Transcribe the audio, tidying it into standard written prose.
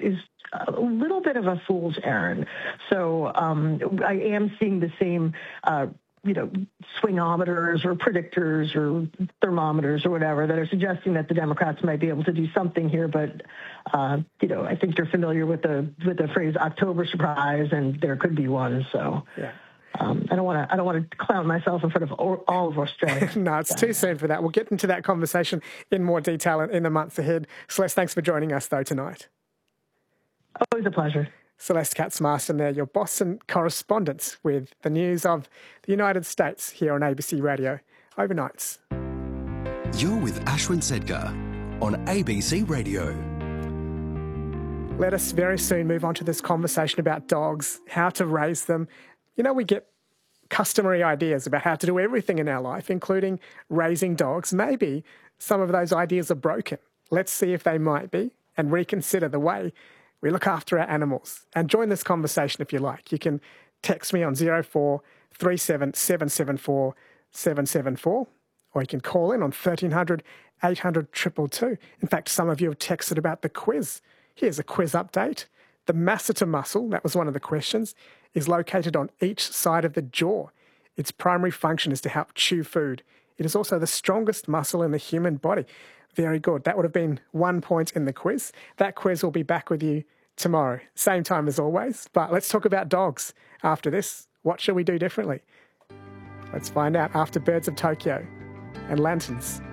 is a little bit of a fool's errand. So I am seeing the same swingometers or predictors or thermometers or whatever that are suggesting that the Democrats might be able to do something here. But, I think they're familiar with the phrase October surprise, and there could be one. So yeah. I don't want to clown myself in front of all of Australia. No, it's too soon for that. We'll get into that conversation in more detail in the months ahead. Celeste, thanks for joining us, though, tonight. Always a pleasure. Celeste Katz-Marston there, your Boston correspondent with the news of the United States here on ABC Radio overnights. You're with Ashwin Sedgar on ABC Radio. Let us very soon move on to this conversation about dogs, how to raise them. We get customary ideas about how to do everything in our life, including raising dogs. Maybe some of those ideas are broken. Let's see if they might be and reconsider the way we look after our animals. And join this conversation if you like. You can text me on 0437 774 774, or you can call in on 1300 800 222. In fact, some of you have texted about the quiz. Here's a quiz update. The masseter muscle, that was one of the questions, is located on each side of the jaw. Its primary function is to help chew food. It is also the strongest muscle in the human body. Very good. That would have been 1 point in the quiz. That quiz will be back with you tomorrow, same time as always. But let's talk about dogs after this. What shall we do differently? Let's find out after Birds of Tokyo and Lanterns.